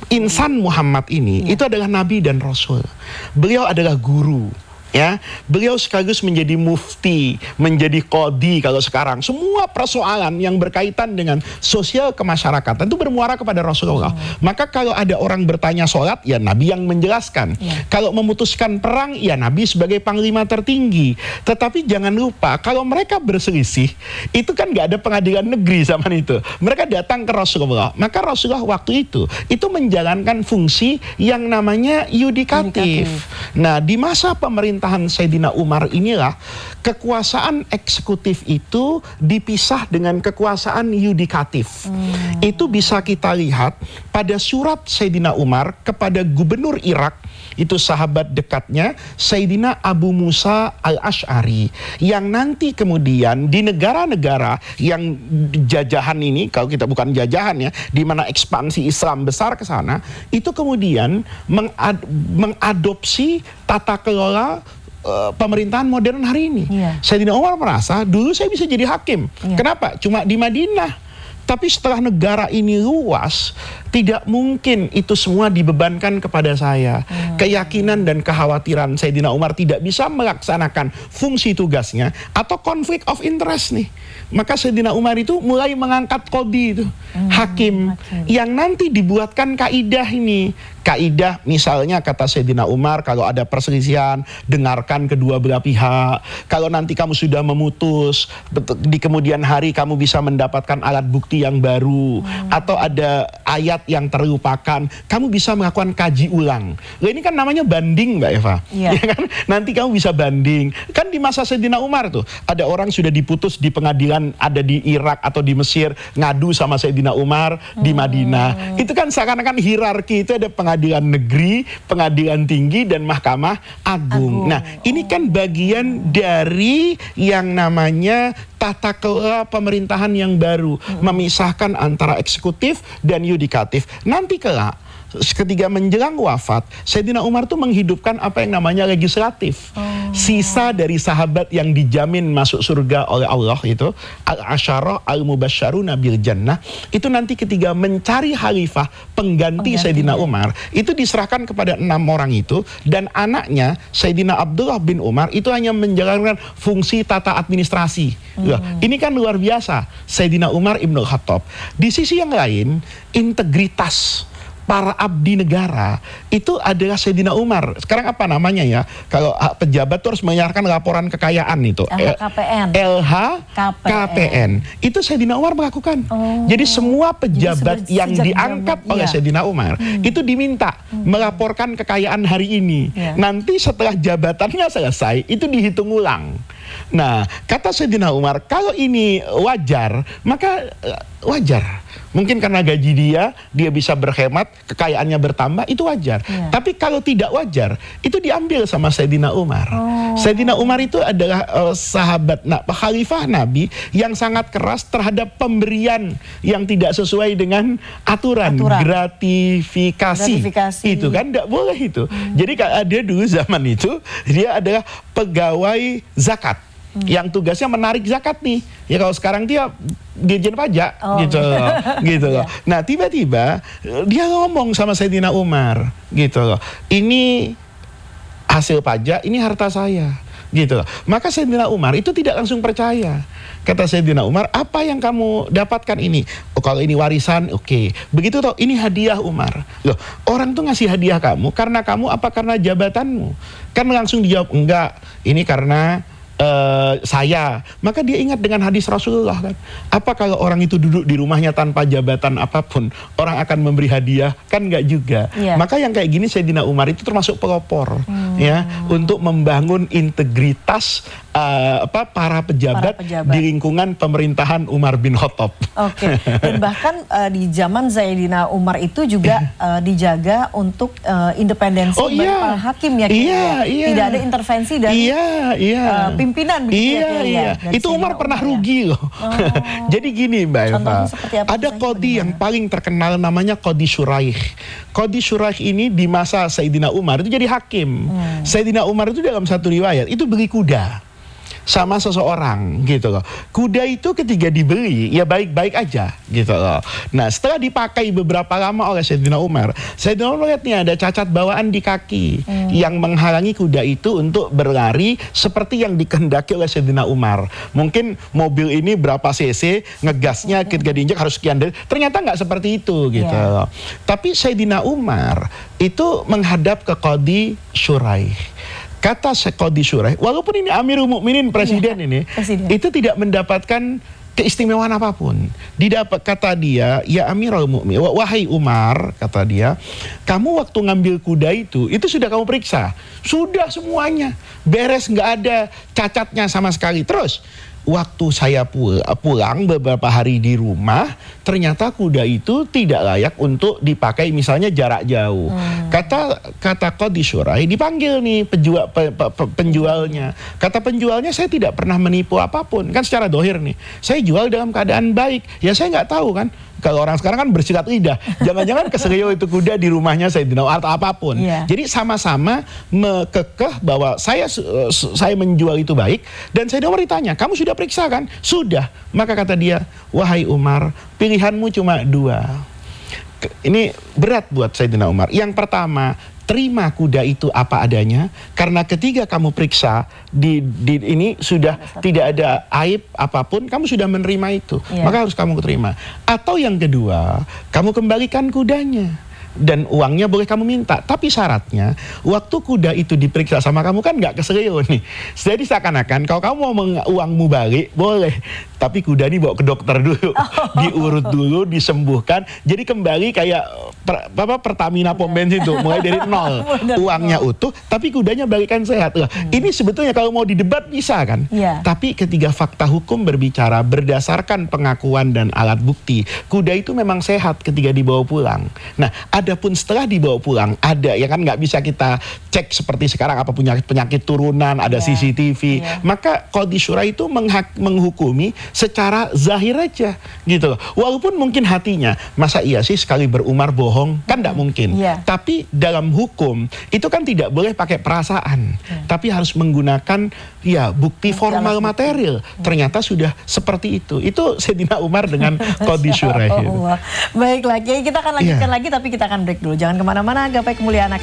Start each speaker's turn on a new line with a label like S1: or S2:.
S1: Insan Muhammad ini itu adalah nabi dan rasul. Beliau adalah guru. Ya, beliau sekaligus menjadi mufti, menjadi qadhi kalau sekarang. Semua persoalan yang berkaitan dengan sosial kemasyarakatan itu bermuara kepada Rasulullah. Maka kalau ada orang bertanya sholat, ya Nabi yang menjelaskan. Kalau memutuskan perang, ya Nabi sebagai panglima tertinggi. Tetapi jangan lupa, kalau mereka berselisih, itu kan gak ada pengadilan negeri zaman itu. Mereka datang ke Rasulullah. Maka Rasulullah waktu itu menjalankan fungsi yang namanya yudikatif. Nah, di masa pemerintahan Sayyidina Umar inilah kekuasaan eksekutif itu dipisah dengan kekuasaan yudikatif. Itu bisa kita lihat pada surat Sayyidina Umar kepada gubernur Irak, itu sahabat dekatnya Sayyidina Abu Musa al-Ash'ari, yang nanti kemudian di negara-negara yang jajahan ini, kalau kita bukan jajahan ya, di mana ekspansi Islam besar ke sana, itu kemudian mengadopsi tata kelola pemerintahan modern hari ini. Sayyidina Umar merasa dulu saya bisa jadi hakim. Kenapa? Cuma di Madinah. Tapi setelah negara ini luas, tidak mungkin itu semua dibebankan kepada saya. Keyakinan dan kekhawatiran Sayyidina Umar tidak bisa melaksanakan fungsi tugasnya, atau konflik of interest nih. Maka Sayyidina Umar itu mulai mengangkat qadhi itu, hakim, yang nanti dibuatkan kaidah ini. Kaidah misalnya kata Sayyidina Umar, kalau ada perselisihan, dengarkan kedua belah pihak. Kalau nanti kamu sudah memutus, di kemudian hari kamu bisa mendapatkan alat bukti yang baru, atau ada ayat yang terlupakan, kamu bisa melakukan kaji ulang. Nah, ini kan namanya banding, Mbak Eva. Ya kan? Nanti kamu bisa banding. Kan di masa Sayyidina Umar tuh, ada orang sudah diputus di pengadilan, ada di Irak atau di Mesir, ngadu sama Sayyidina Umar di Madinah. Itu kan seakan-akan hierarki itu ada pengadilan negeri, pengadilan tinggi, dan mahkamah agung. Nah, ini kan bagian dari yang namanya tata kelola pemerintahan yang baru, memisahkan antara eksekutif dan yudikatif. Nanti kelak ketika menjelang wafat, Sayyidina Umar tuh menghidupkan apa yang namanya legislatif. Sisa dari sahabat yang dijamin masuk surga oleh Allah itu, al-asyarah al-mubasysyaruna bil jannah, itu nanti ketika mencari khalifah pengganti Sayyidina Umar, itu diserahkan kepada 6 orang itu, dan anaknya Sayyidina Abdullah bin Umar itu hanya menjalankan fungsi tata administrasi. Ini kan luar biasa Sayyidina Umar Ibnul Khattab. Di sisi yang lain, integritas para abdi negara itu adalah Sayyidina Umar. Sekarang apa namanya ya? Kalau pejabat itu harus menyerahkan laporan kekayaan itu. LHKPN. Itu Sayyidina Umar melakukan. Jadi semua pejabat yang diangkat oleh Sayyidina Umar itu diminta melaporkan kekayaan hari ini. Nanti setelah jabatannya selesai, itu dihitung ulang. Nah, kata Sayyidina Umar, kalau ini wajar, maka wajar. Mungkin karena gaji dia bisa berhemat, kekayaannya bertambah, itu wajar. Tapi kalau tidak wajar, itu diambil sama Sayyidina Umar. Sayyidina Umar itu adalah sahabat, khalifah Nabi yang sangat keras terhadap pemberian yang tidak sesuai dengan aturan. Gratifikasi. Itu kan tidak boleh itu. Jadi dia dulu zaman itu, dia adalah pegawai zakat, yang tugasnya menarik zakat nih. Ya kalau sekarang dia dirjen pajak gitu loh. Nah, tiba-tiba dia ngomong sama Sayyidina Umar gitu loh. Ini hasil pajak, ini harta saya gitu loh. Maka Sayyidina Umar itu tidak langsung percaya. Kata Sayyidina Umar, apa yang kamu dapatkan ini? Oh, kalau ini warisan, oke. Begitu toh, ini hadiah Umar. Loh, orang tuh ngasih hadiah kamu karena kamu apa karena jabatanmu? Kan langsung dijawab, enggak, ini karena saya. Maka dia ingat dengan hadis Rasulullah kan, apa kalau orang itu duduk di rumahnya tanpa jabatan apapun, orang akan memberi hadiah? Kan enggak juga. Maka yang kayak gini Sayyidina Umar itu termasuk pelopor ya, untuk membangun integritas para pejabat di lingkungan pemerintahan Umar bin Khattab.
S2: Dan bahkan di zaman Sayyidina Umar itu juga dijaga untuk independensi para hakim ya. Tidak ada intervensi dari pimpinan.
S1: Itu Umar pernah rugi loh. Jadi gini Mbak Eva, ada qadhi yang paling terkenal namanya Qadhi Syuraih. Qadhi Syuraih ini di masa Sayyidina Umar itu jadi hakim. Sayyidina Umar itu dalam satu riwayat itu beli kuda. sama seseorang gitu loh. Kuda itu ketika dibeli ya baik-baik aja gitu loh. Nah setelah dipakai beberapa lama oleh Sayyidina Umar lihat nih ada cacat bawaan di kaki yang menghalangi kuda itu untuk berlari seperti yang dikehendaki oleh Sayyidina Umar. Mungkin mobil ini berapa cc, ngegasnya ketika diinjak harus sekian detik. Ternyata nggak seperti itu gitu loh. Tapi Sayyidina Umar itu menghadap ke Qadhi Shuraih. Kata Qadhi Shuraih, walaupun ini Amirul Mukminin presiden ini, itu tidak mendapatkan keistimewaan apapun. Kata dia, ya Amirul Mukminin, wahai Umar, kata dia, kamu waktu ngambil kuda itu sudah kamu periksa, sudah semuanya beres, nggak ada cacatnya sama sekali. Terus waktu saya pulang beberapa hari di rumah, ternyata kuda itu tidak layak untuk dipakai misalnya jarak jauh. Kata Qadhi Shuraih, dipanggil nih penjualnya. Kata penjualnya, saya tidak pernah menipu apapun. Kan secara dohir nih, saya jual dalam keadaan baik. Ya saya nggak tahu kan, kalau orang sekarang kan bersilat lidah. Jangan-jangan keselio itu kuda di rumahnya Sayyidina Umar atau apapun. Jadi sama-sama mekekeh bahwa saya menjual itu baik. Dan Sayyidina Umar ditanya, kamu sudah periksa kan? Sudah. Maka kata dia, wahai Umar, pilihanmu cuma dua. Ini berat buat Sayyidina Umar. Yang pertama, terima kuda itu apa adanya, karena ketika kamu periksa ini sudah tidak ada aib apapun, kamu sudah menerima itu, maka harus kamu terima. Atau yang kedua, kamu kembalikan kudanya dan uangnya boleh kamu minta, tapi syaratnya waktu kuda itu diperiksa sama kamu kan nggak keselio nih. Jadi seakan-akan kalau kamu mau uangmu balik boleh, tapi kuda ini bawa ke dokter dulu, diurut dulu, disembuhkan, jadi kembali kayak Pertamina pom bensin tuh, mulai dari nol, uangnya utuh, tapi kudanya balikan sehat. Ini sebetulnya kalau mau didebat bisa kan, tapi ketika fakta hukum berbicara berdasarkan pengakuan dan alat bukti, kuda itu memang sehat ketika dibawa pulang. Nah, adapun setelah dibawa pulang, ada ya kan nggak bisa kita cek seperti sekarang apa punya penyakit turunan, ada CCTV. Maka Qadhi Shuraih itu menghukumi secara zahir aja gitu. Walaupun mungkin hatinya, masa iya sih sekali berumar bohong? Kan tidak mungkin. Tapi dalam hukum itu kan tidak boleh pakai perasaan, tapi harus menggunakan bukti formal material. Ternyata sudah seperti itu. Itu Sayyidina Umar dengan Qadhi Shuraih.
S2: Baiklah, Kiai, kita akan lanjutkan lagi, tapi kita akan break dulu. Jangan kemana-mana, gapai kemuliaan